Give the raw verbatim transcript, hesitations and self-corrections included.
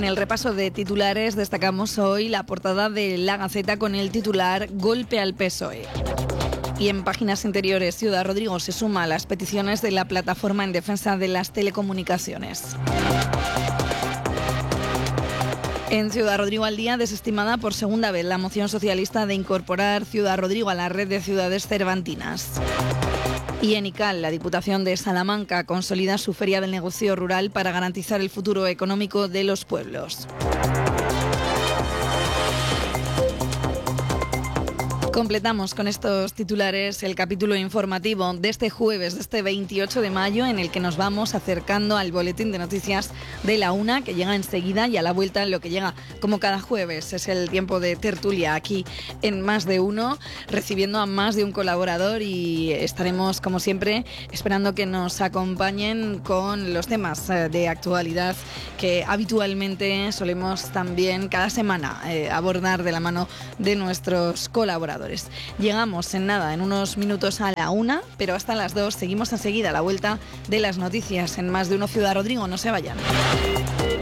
En el repaso de titulares destacamos hoy la portada de La Gaceta con el titular Golpe al P S O E. Y en páginas interiores, Ciudad Rodrigo se suma a las peticiones de la plataforma en defensa de las telecomunicaciones. En Ciudad Rodrigo al día, desestimada por segunda vez la moción socialista de incorporar Ciudad Rodrigo a la red de ciudades cervantinas. Y en ICAL, la Diputación de Salamanca consolida su Feria del Negocio Rural para garantizar el futuro económico de los pueblos. Completamos con estos titulares el capítulo informativo de este jueves, de este veintiocho de mayo, en el que nos vamos acercando al boletín de noticias de la una, que llega enseguida, y a la vuelta lo que llega como cada jueves es el tiempo de tertulia aquí en Más de Uno, recibiendo a más de un colaborador, y estaremos como siempre esperando que nos acompañen con los temas de actualidad que habitualmente solemos también cada semana eh, abordar de la mano de nuestros colaboradores. Llegamos en nada, en unos minutos a la una, pero hasta las dos seguimos enseguida a la vuelta de las noticias en Más de Uno Ciudad Rodrigo. No se vayan.